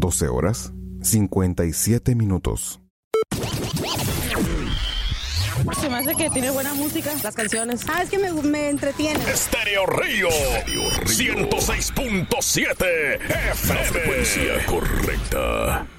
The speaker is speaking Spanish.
12 horas, 57 minutos. Se me hace que tiene buena música, las canciones. Es que me entretiene. Estéreo Río 106.7 FM. La frecuencia correcta.